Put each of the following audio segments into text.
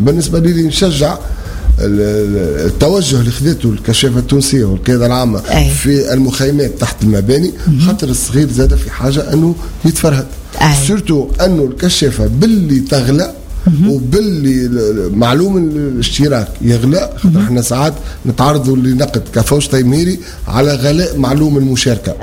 بالنسبة لي نشجع التوجه اللي خذته الكشافة التونسية والقيادة العامة في المخيمات تحت المباني، خاطر الصغير زاد في حاجة أنه يتفرهد، سورتو أنه الكشافة باللي تغلى وباللي معلوم الاشتراك يغلى، خاطر احنا ساعات نتعرضوا لنقد كفوش تيميري على غلاء معلوم المشاركة.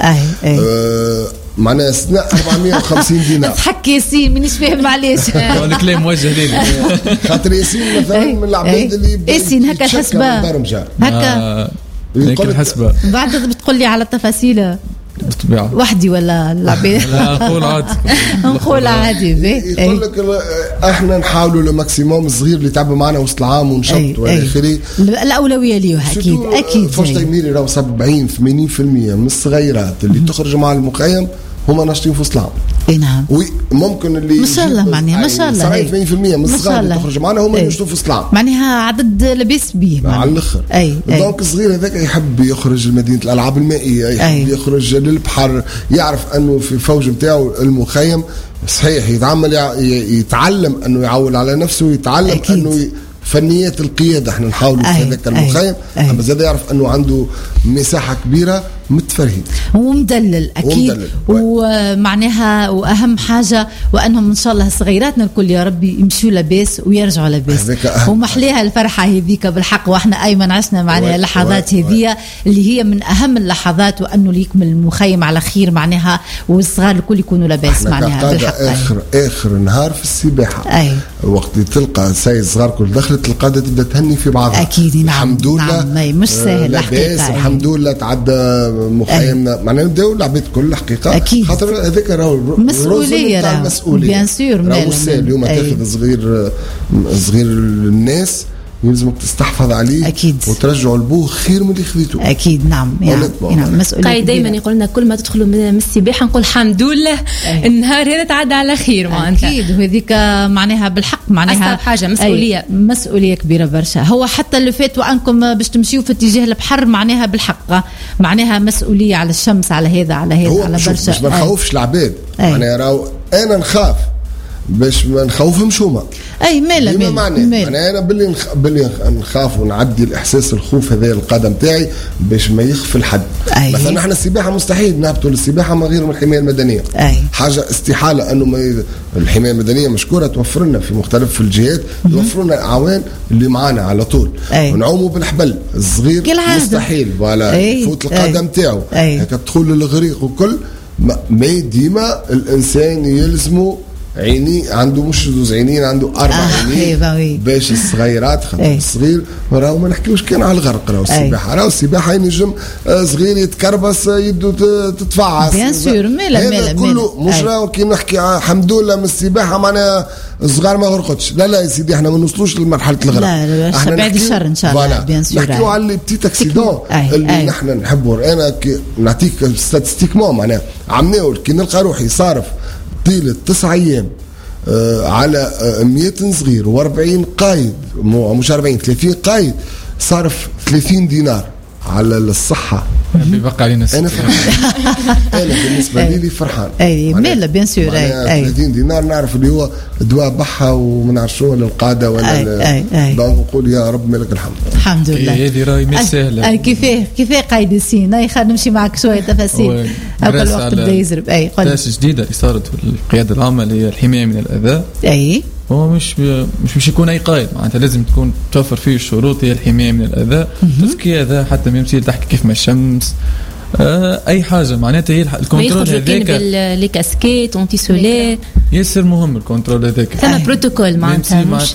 معناها سنة 450 دينار. تحك ياسين مانيش فاهم علاش. الكلام موجه لي. خاطر ياسين مثلا من العباد اللي ياسين هكا حسبة هكا يقول حسبة. بعد بتقول لي على التفاصيل بالطبيعة وحدي ولا العباد؟ لا نقول عادي. نقول عادي. يقول لك احنا نحاولوا الماكسيموم الصغير اللي تعب معنا وسط العام ونشط والى اخره. الاولويه ليه اكيد. فوش تيميري راهو 70-80% من الصغيرات اللي تخرج مع المخيم هما ناشطين في وسط العام. نعم. ممكن اللي ما شاء الله معناها ما شاء الله 70% من الصغار اللي تخرج معنا هما ينشطوا في وسط العام. معناها عدد لباس به على الاخر. دونك الصغير هذاك يحب يخرج لمدينه الالعاب المائيه، يحب يخرج للبحر، يعرف انه في الفوج نتاعو المخيم صحيح يتعلم انه يعول على نفسه، يتعلم انه فنيات القيادة احنا نحاول في هذاك المخيم، اما زاد يعرف انه عنده مساحة كبيرة متفرهد ومدلل اكيد ومعناها واهم حاجة وانهم ان شاء الله صغيراتنا الكل يا ربي يمشوا لباس ويرجعوا لباس ومحليها الفرحة هذيك بالحق. واحنا ايمن عشنا معناها اللحظات هذية اللي هي من اهم اللحظات، وانه يكمل المخيم على خير معناها والصغار الكل يكونوا لباس معناها بالحق. اخر نهار في السباحة وقت تلقى ساي صغار كل دخلت القادة تبدا تهني في بعضها. اكيد نعم. الحمد لله مش سهل الحقيقة. الحمد لله تعدى مخيمنا معناها نبداو العباد كل حقيقة أكيد. خاطر هذاك راهو مسؤولية بيان سور. راهو اليوم تاخذ صغير الناس يلزمك تستحفظ عليه أكيد. وترجعوا لبوه خير من اللي خذيته. أكيد نعم يعني مسؤولية. قاعد دايما يقول لنا كل ما تدخلوا من السباحة نقول الحمد لله النهار هذا تعدى على خير معناتها. أكيد وهذيك معناها بالحق معناها حاجة مسؤولية كبيرة برشا. هو حتى اللي فات وأنكم باش تمشيوا في اتجاه البحر معناها بالحق معناها مسؤولية على الشمس على هذا على برشا. باش ما نخوفش العباد معناها راهو أنا نخاف باش ما نخوفهمش هما. مالا معناها انا باللي نخاف ونعدي الاحساس الخوف هذا القدم تاعي باش ما يخفي الحد. مثلا احنا السباحه مستحيل نهبطوا للسباحه من غير من الحمايه المدنيه. حاجه استحاله انه الحمايه المدنيه مشكوره توفر لنا في مختلف الجهات يوفروا لنا الاعوان اللي معانا على طول ونعوموا بالحبل الصغير مستحيل ولا يفوت القدم تاعو هكا تدخل للغريق وكل ما ديما الانسان يلزمه عيني عنده مش زوز عينين عنده 4 عينين باش الصغيرات خاطر الصغير راهو ما نحكيوش كان على الغرق راهو السباحه راهو السباحه ينجم صغير يتكربس يده تتفعص بيان سور مالا كله مش راهو كي نحكي الحمد لله من السباحه معناها الصغار ما غرقتش لا يا سيدي احنا ما نوصلوش لمرحله الغرق. لا احنا بعد الشر ان شاء الله بيان سور نحكيو على لي بتيت اكسيدون اللي نحن نحبوا. انا نعطيك ستاتستيكمون معناها عمناول كي نلقى روحي صارف طيلة 9 أيام على 100 صغير و40 قايد مش 40 30 قايد صارف 30 دينار على الصحة. بيبقى علينا أنا فرحان. أنا بالنسبة لي فرحان. مالا بيان سور 30 دينار نعرف اللي هو دواء بحة وما نعرف شو للقادة ولا دونك نقول يا رب ملك الحمد. الحمد لله. هذه راهي مش سهلة. كيفاه قايد السين خلينا نمشي معك شوية تفاصيل. كل وقت بدا يزرب. تاسيس جديدة اللي صارت في القيادة العامة اللي هي الحماية من الأذى. هو مش يكون اي قائد معناتها لازم تكون توفر فيه الشروط هي الحمايه من الاذى تزكيه اذى حتى ما يمشي تحكي كيف ما الشمس اي حاجه معناتها هي الكنترول هذاك لي كاسكيت اونتي سولير ياسر مهم الكنترول هذاك ثم بروتوكول معناتها مش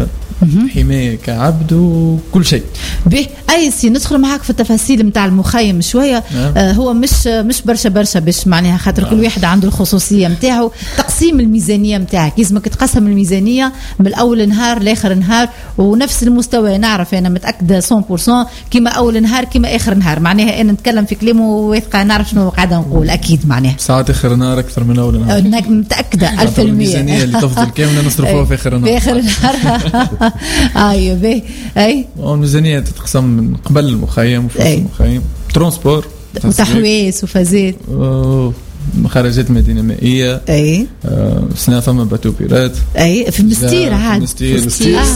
حماية كعبد وكل شيء. به أي سي ندخل معاك في التفاصيل متاع المخيم شوية. هو مش برشا باش معناها خاطر كل واحد عنده الخصوصية متاعه. تقسيم الميزانية متاعك لازمك تقسم الميزانية من الأول نهار لآخر نهار ونفس المستوى. نعرف أنا متأكدة 100% كما أول نهار كما آخر نهار معناها أنا نتكلم في كلام وواثقة نعرف شنو قاعدة نقول أكيد معناها ساعات آخر نهار أكثر من أول نهار. أنك متأكدة 1000%. الميزانية اللي تفضل كاملة نصرفوها في آخر نهار. في آخر نهار. باهي الميزانية تتقسم من قبل المخيم وفي المخيم ترانسبور وتحويس وفازات مخارجات مدينة مائية سنة فما باتوبيرات في المستير عاد في المستير